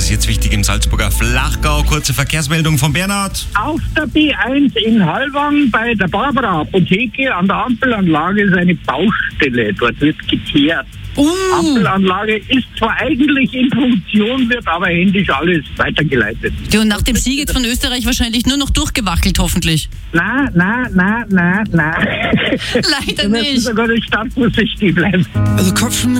ist jetzt wichtig im Salzburger Flachgau. Kurze Verkehrsmeldung von Bernhard. Auf der B1 in Hallwang bei der Barbara Apotheke an der Ampelanlage ist eine Baustelle. Dort wird geteert. Ampelanlage ist zwar eigentlich in Funktion, wird aber händisch alles weitergeleitet. Ja, und nach dem Sieg jetzt von Österreich wahrscheinlich nur noch durchgewackelt, hoffentlich. Na. Leider Wir müssen nicht. sogar die Stadt muss stehen bleiben. I look up from the